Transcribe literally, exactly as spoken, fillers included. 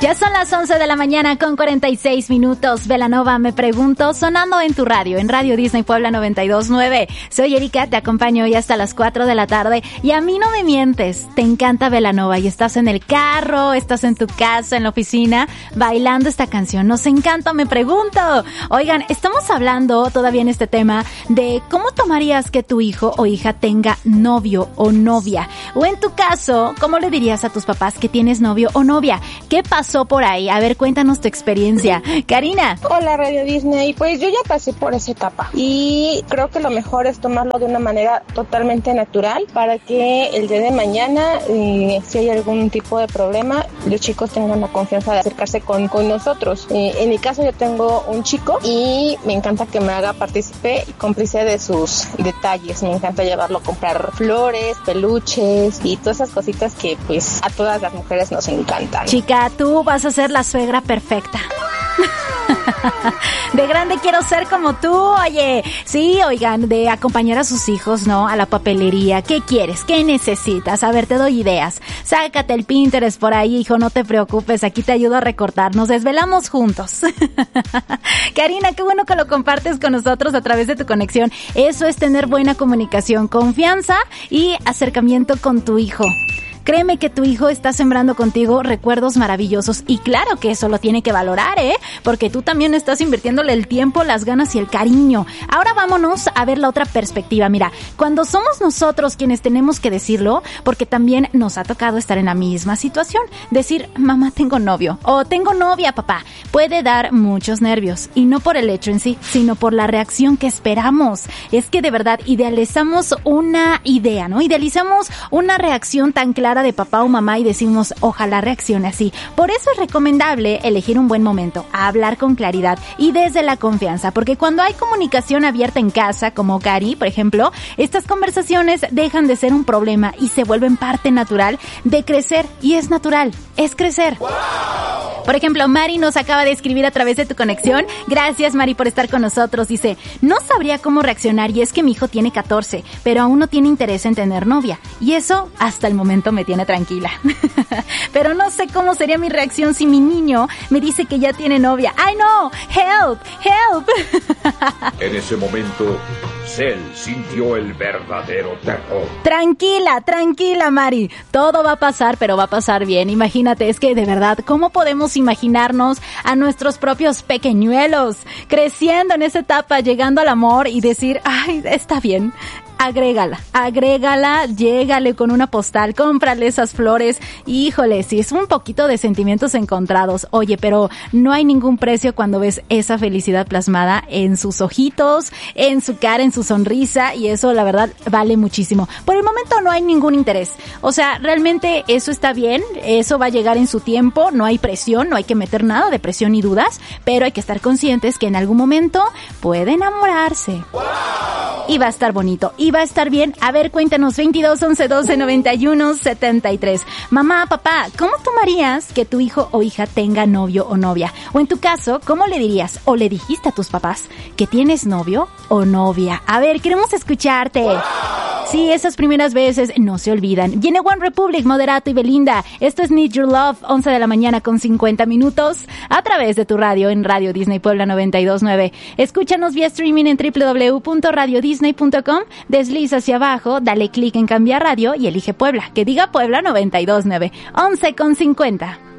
Ya son las once de la mañana con cuarenta y seis minutos. Belanova, me pregunto, sonando en tu radio, en Radio Disney Puebla noventa y dos punto nueve. Soy Erika, te acompaño hoy hasta las cuatro de la tarde. Y a mí no me mientes, te encanta Belanova y estás en el carro, estás en tu casa, en la oficina, bailando esta canción. Nos encanta, me pregunto. Oigan, estamos hablando todavía en este tema de cómo tomarías que tu hijo o hija tenga novio o novia. O en tu caso, ¿cómo le dirías a tus papás que tienes novio o novia? ¿Qué pasó por ahí? A ver, cuéntanos tu experiencia. Karina. Hola, Radio Disney. Pues yo ya pasé por esa etapa y creo que lo mejor es tomarlo de una manera totalmente natural para que el día de mañana, eh, si hay algún tipo de problema, los chicos tengan la confianza de acercarse con, con nosotros. Eh, en mi caso yo tengo un chico y me encanta que me haga partícipe y cómplice de sus detalles. Me encanta llevarlo a comprar flores, peluches y todas esas cositas que pues a todas las mujeres nos encantan. Chica, tú vas a ser la suegra perfecta. De grande quiero ser como tú, oye. Sí, oigan, de acompañar a sus hijos, ¿no? A la papelería. ¿Qué quieres? ¿Qué necesitas? A ver, te doy ideas. Sácate el Pinterest por ahí, hijo, no te preocupes. Aquí te ayudo a recortar. Nos desvelamos juntos. Karina, qué bueno que lo compartes con nosotros a través de tu conexión. Eso es tener buena comunicación, confianza y acercamiento con tu hijo. Créeme que tu hijo está sembrando contigo recuerdos maravillosos y claro que eso lo tiene que valorar, ¿eh? Porque tú también estás invirtiéndole el tiempo, las ganas y el cariño. Ahora vámonos a ver la otra perspectiva. Mira, cuando somos nosotros quienes tenemos que decirlo, porque también nos ha tocado estar en la misma situación, decir, mamá, tengo novio o tengo novia, papá, puede dar muchos nervios y no por el hecho en sí, sino por la reacción que esperamos. Es que de verdad idealizamos una idea, ¿no? Idealizamos una reacción tan clara de papá o mamá y decimos, ojalá reaccione así. Por eso es recomendable elegir un buen momento, hablar con claridad y desde la confianza, porque cuando hay comunicación abierta en casa, como Cari, por ejemplo, estas conversaciones dejan de ser un problema y se vuelven parte natural de crecer, y es natural, es crecer. ¡Wow! Por ejemplo, Mari nos acaba de escribir a través de tu conexión. Gracias, Mari, por estar con nosotros. Dice, no sabría cómo reaccionar y es que mi hijo tiene catorce, pero aún no tiene interés en tener novia. Y eso hasta el momento me tiene tranquila. Pero no sé cómo sería mi reacción si mi niño me dice que ya tiene novia. ¡Ay, no! ¡Help! ¡Help! En ese momento, Cell sintió el verdadero terror. Tranquila, tranquila, Mari. Todo va a pasar, pero va a pasar bien. Imagínate, es que de verdad, ¿cómo podemos imaginarnos a nuestros propios pequeñuelos creciendo en esa etapa, llegando al amor y decir, ay, está bien? Agrégala, agrégala, llégale con una postal, cómprale esas flores. Híjole, sí, es un poquito de sentimientos encontrados. Oye, pero no hay ningún precio cuando ves esa felicidad plasmada en sus ojitos, en su cara, en su sonrisa, y eso la verdad vale muchísimo. Por el momento no hay ningún interés. O sea, realmente eso está bien, eso va a llegar en su tiempo, no hay presión, no hay que meter nada de presión ni dudas, pero hay que estar conscientes que en algún momento puede enamorarse. ¡Wow! Y va a estar bonito. Y va a estar bien. A ver, cuéntanos, veintidós, once, doce, noventa y uno, setenta y tres. Mamá, papá, ¿cómo tomarías que tu hijo o hija tenga novio o novia? O en tu caso, ¿cómo le dirías o le dijiste a tus papás que tienes novio o novia? A ver, queremos escucharte. ¡Wow! Sí, esas primeras veces no se olvidan. Viene One Republic, Moderato y Belinda. Esto es Need Your Love, once de la mañana con cincuenta minutos, a través de tu radio en Radio Disney Puebla noventa y dos punto nueve. Escúchanos vía streaming en doble u doble u doble u punto radio disney punto com. Desliza hacia abajo, dale clic en cambiar radio y elige Puebla. Que diga Puebla noventa y dos punto nueve. once con cincuenta.